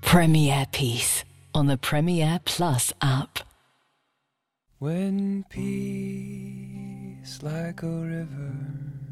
Premiere Peace on the Premiere Plus app. When peace like a river